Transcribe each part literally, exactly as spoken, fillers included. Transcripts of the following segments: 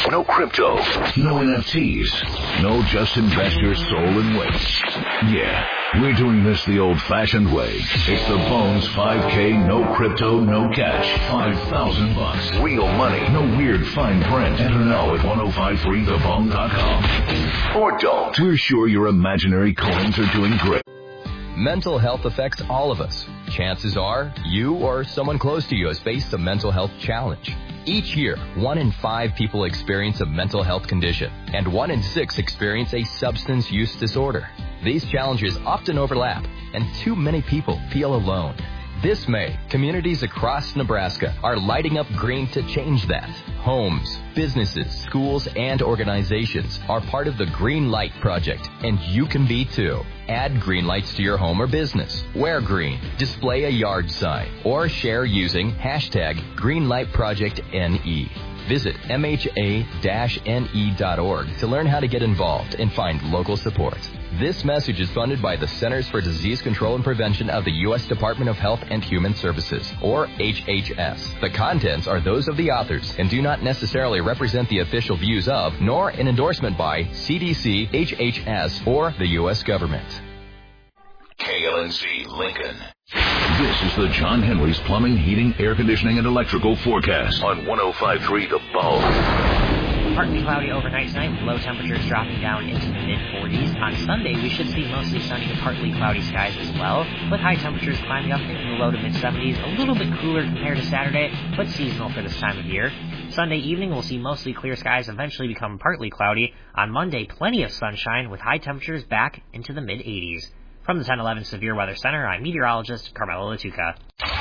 No crypto. No N F Ts. No just invest your soul in weights. Yeah, we're doing this the old-fashioned way. It's the Bones five K, no crypto, no catch. five thousand bucks. Real money. No weird fine print. Enter now at ten fifty-three the bone dot com. Or don't. We're sure your imaginary coins are doing great. Mental health affects all of us. Chances are you or someone close to you has faced a mental health challenge. Each year, one in five people experience a mental health condition, and one in six experience a substance use disorder. These challenges often overlap, and too many people feel alone. This May, communities across Nebraska are lighting up green to change that. Homes, businesses, schools, and organizations are part of the Green Light Project, and you can be too. Add green lights to your home or business. Wear green, display a yard sign, or share using hashtag GreenLightProjectNE. Visit M H A N E dot org to learn how to get involved and find local support. This message is funded by the Centers for Disease Control and Prevention of the U S Department of Health and Human Services, or H H S. The contents are those of the authors and do not necessarily represent the official views of, nor an endorsement by, C D C, H H S, or the U S government. K L N Z Lincoln. This is the John Henry's Plumbing, Heating, Air Conditioning, and Electrical Forecast on ten fifty-three The Bone. Partly cloudy overnight tonight with low temperatures dropping down into the mid-forties. On Sunday, we should see mostly sunny to partly cloudy skies as well, with high temperatures climbing up into the low to mid-seventies, a little bit cooler compared to Saturday, but seasonal for this time of year. Sunday evening, we'll see mostly clear skies eventually become partly cloudy. On Monday, plenty of sunshine with high temperatures back into the mid-eighties. From the ten eleven Severe Weather Center, I'm meteorologist Carmelo Latuca.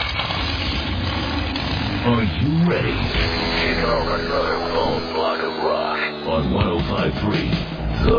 Are you ready? Kick off another Bone Block of Rock on ten fifty-three